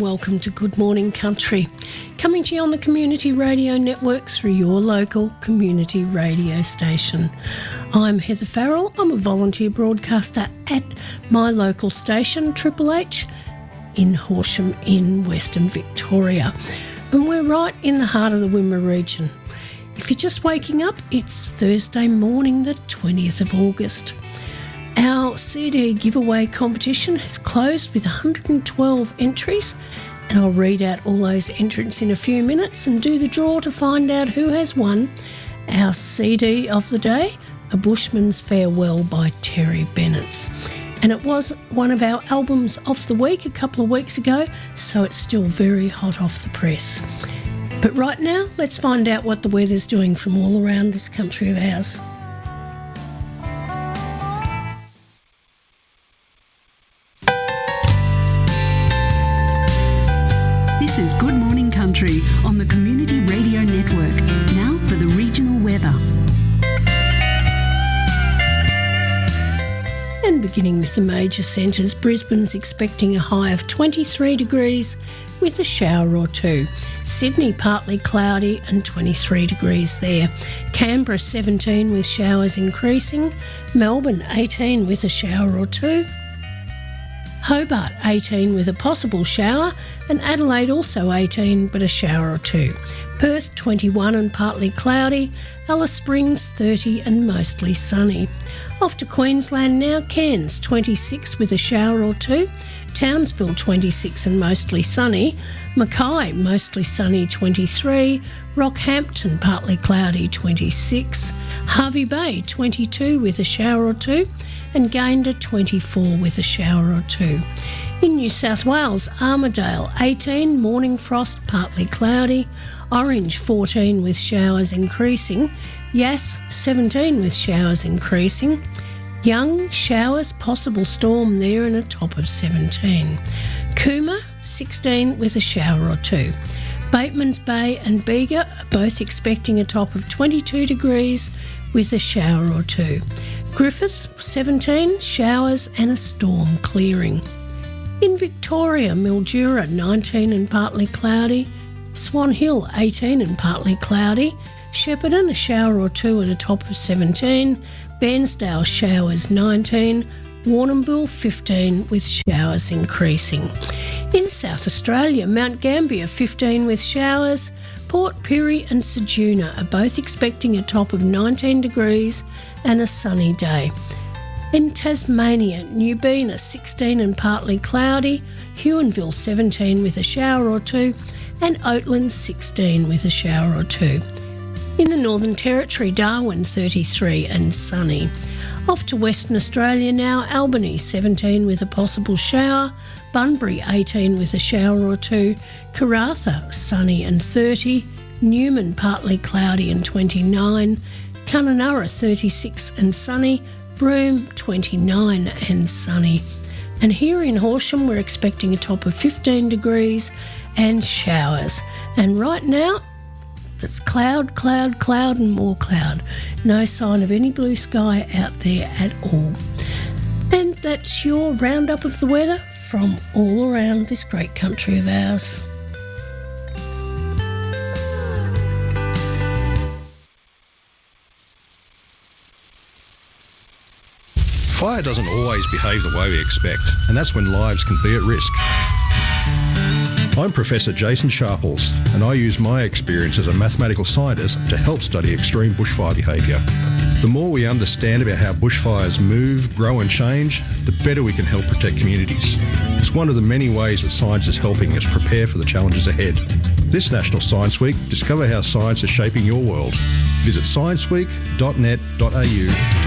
welcome to Good Morning Country, coming to you on the Community Radio Network through your local community radio station. I'm Heather Farrell. I'm a volunteer broadcaster at my local station, Triple H, in Horsham in Western Victoria. And we're right in the heart of the Wimmera region. If you're just waking up, it's Thursday morning, the 20th of August. Our CD giveaway competition has closed with 112 entries, and I'll read out all those entrants in a few minutes and do the draw to find out who has won our CD of the day, A Bushman's Farewell by Terry Bennett. And it was one of our albums of the week a couple of weeks ago, so it's still very hot off the press. But right now, let's find out what the weather's doing from all around this country of ours. This is Good Morning Country on the Community Radio Network. Now for the regional weather. And beginning with the major centres, Brisbane's expecting a high of 23 degrees with a shower or two. Sydney partly cloudy and 23 degrees there. Canberra 17 with showers increasing. Melbourne 18 with a shower or two. Hobart 18 with a possible shower, and Adelaide also 18 but a shower or two. Perth 21 and partly cloudy. Alice Springs 30 and mostly sunny. Off to Queensland now, Cairns 26 with a shower or two. Townsville 26 and mostly sunny. Mackay mostly sunny 23. Rockhampton partly cloudy 26. Hervey Bay 22 with a shower or two. And Gayndah 24 with a shower or two. In New South Wales, Armidale 18, morning frost partly cloudy. Orange 14 with showers increasing. Yass 17 with showers increasing. Young showers, possible storm there and a top of 17. Cooma 16 with a shower or two. Batemans Bay and Bega are both expecting a top of 22 degrees with a shower or two. Griffiths 17, showers and a storm clearing. In Victoria, Mildura 19 and partly cloudy. Swan Hill 18 and partly cloudy. Shepparton a shower or two and a top of 17. Bairnsdale showers 19. Warrnambool 15 with showers increasing. In South Australia, Mount Gambier 15 with showers. Port Pirie and Ceduna are both expecting a top of 19 degrees and a sunny day. In Tasmania, Newbina 16 and partly cloudy. Huonville 17 with a shower or two. And Oatland 16 with a shower or two. In the Northern Territory, Darwin 33 and sunny. Off to Western Australia now, Albany 17 with a possible shower. Bunbury 18 with a shower or two. Karratha sunny and 30. Newman partly cloudy and 29. Kununurra 36 and sunny. Broome 29 and sunny. And here in Horsham we're expecting a top of 15 degrees and showers. And right now it's cloud, cloud, cloud and more cloud. No sign of any blue sky out there at all. And that's your roundup of the weather from all around this great country of ours. Fire doesn't always behave the way we expect, and that's when lives can be at risk. I'm Professor Jason Sharples, and I use my experience as a mathematical scientist to help study extreme bushfire behaviour. The more we understand about how bushfires move, grow and change, the better we can help protect communities. It's one of the many ways that science is helping us prepare for the challenges ahead. This National Science Week, discover how science is shaping your world. Visit scienceweek.net.au